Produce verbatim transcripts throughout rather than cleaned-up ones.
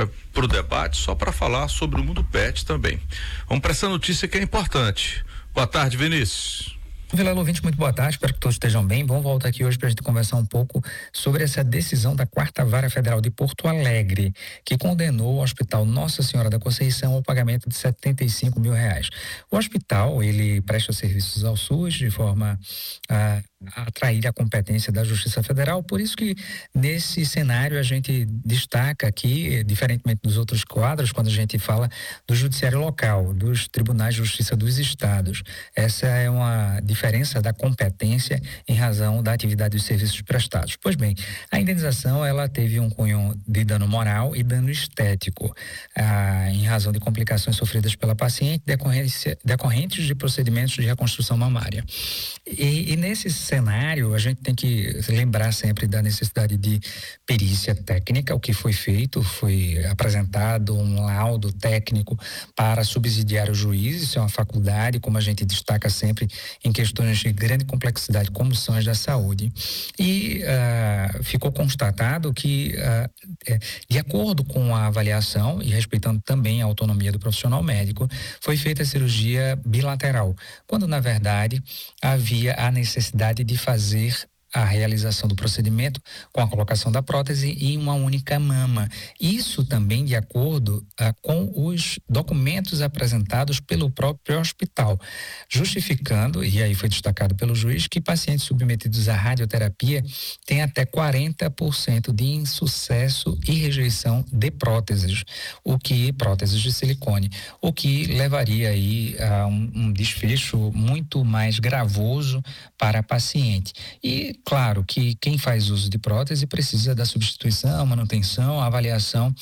vai para o debate só para falar sobre o mundo pet também. Vamos para essa notícia que é importante. Boa tarde, Vinícius. Vilela ouvinte, muito boa tarde, espero que todos estejam bem. Vamos voltar aqui hoje para a gente conversar um pouco sobre essa decisão da Quarta Vara Federal de Porto Alegre, que condenou o Hospital Nossa Senhora da Conceição ao pagamento de setenta e cinco mil reais. O hospital, ele presta serviços ao SUS de forma a, a atrair a competência da Justiça Federal, por isso que nesse cenário a gente destaca aqui, diferentemente dos outros quadros, quando a gente fala do Judiciário Local, dos Tribunais de Justiça dos Estados. Essa é uma diferença diferença da competência em razão da atividade dos serviços prestados. Pois bem, a indenização ela teve um cunho de dano moral e dano estético, ah, em razão de complicações sofridas pela paciente decorrentes de procedimentos de reconstrução mamária. E, e nesse cenário a gente tem que lembrar sempre da necessidade de perícia técnica. O que foi feito foi apresentado um laudo técnico para subsidiar o juiz, isso é uma faculdade, como a gente destaca sempre em questões de grande complexidade, como são as da saúde. E uh, ficou constatado que, uh, de acordo com a avaliação e respeitando também a autonomia do profissional médico, foi feita a cirurgia bilateral, quando na verdade havia a necessidade de fazer a realização do procedimento com a colocação da prótese em uma única mama. Isso também de acordo ah, com os documentos apresentados pelo próprio hospital, justificando, e aí foi destacado pelo juiz, que pacientes submetidos à radioterapia têm até quarenta por cento de insucesso e rejeição de próteses, o que, próteses de silicone, o que levaria aí a um, um desfecho muito mais gravoso para a paciente. E claro que quem faz uso de prótese precisa da substituição, manutenção, avaliação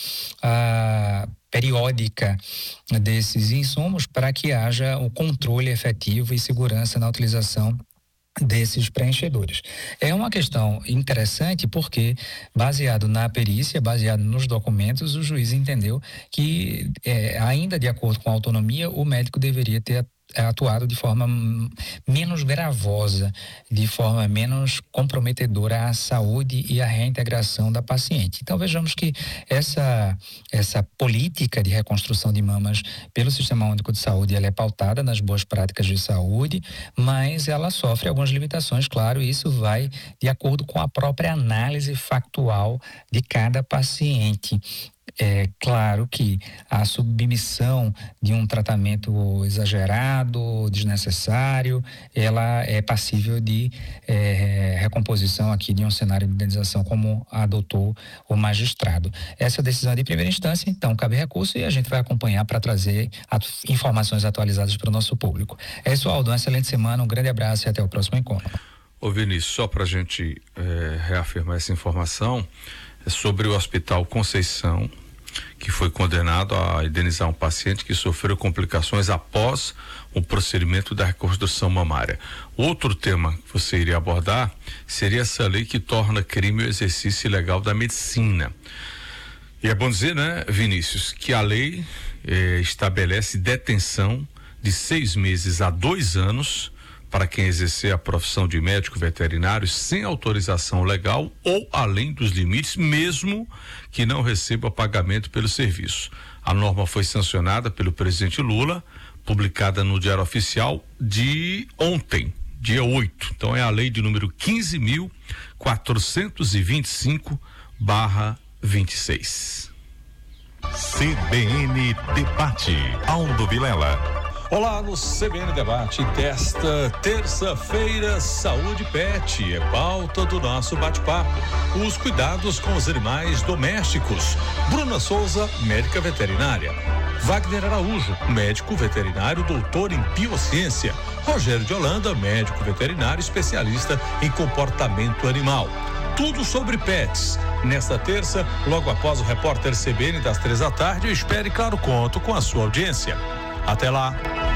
ah, periódica desses insumos para que haja o controle efetivo e segurança na utilização desses preenchedores. É uma questão interessante porque, baseado na perícia, baseado nos documentos, o juiz entendeu que, é, ainda de acordo com a autonomia, o médico deveria ter atuado de forma menos gravosa, de forma menos comprometedora à saúde e à reintegração da paciente. Então vejamos que essa, essa política de reconstrução de mamas pelo Sistema Único de Saúde, ela é pautada nas boas práticas de saúde, mas ela sofre algumas limitações, claro, e isso vai de acordo com a própria análise factual de cada paciente. É claro que a submissão de um tratamento exagerado, desnecessário, ela é passível de é, recomposição aqui de um cenário de indenização como adotou o magistrado. Essa decisão é de primeira instância, então cabe recurso e a gente vai acompanhar para trazer atu- informações atualizadas para o nosso público. É isso, Aldo, uma excelente semana, um grande abraço e até o próximo encontro. Ô Vinícius, só para a gente é, reafirmar essa informação, é sobre o Hospital Conceição, que foi condenado a indenizar um paciente que sofreu complicações após o procedimento da reconstrução mamária. Outro tema que você iria abordar seria essa lei que torna crime o exercício ilegal da medicina. E é bom dizer, né, Vinícius, que a lei eh, estabelece detenção de seis meses a dois anos para quem exercer a profissão de médico veterinário sem autorização legal ou além dos limites, mesmo que não receba pagamento pelo serviço. A norma foi sancionada pelo presidente Lula, publicada no Diário Oficial de ontem, dia oito. Então é a lei de número quinze mil quatrocentos e vinte e cinco barra vinte e seis. C B N Debate, Aldo Vilela. Olá, no C B N Debate desta terça-feira, saúde pet é pauta do nosso bate-papo. Os cuidados com os animais domésticos. Bruna Souza, médica veterinária. Wagner Araújo, médico veterinário, doutor em biociência. Rogério de Holanda, médico veterinário, especialista em comportamento animal. Tudo sobre pets. Nesta terça, logo após o repórter C B N das três da tarde, eu espero e claro conto com a sua audiência. Até lá.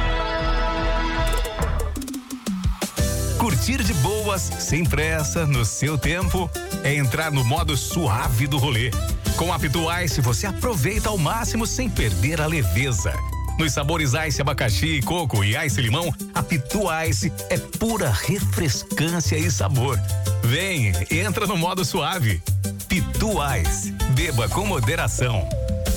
Curtir de boas, sem pressa, no seu tempo, é entrar no modo suave do rolê. Com a Pitu Ice você aproveita ao máximo sem perder a leveza. Nos sabores Ice abacaxi, coco e Ice limão, a Pitu Ice é pura refrescância e sabor. Vem, entra no modo suave. Pitu Ice, beba com moderação.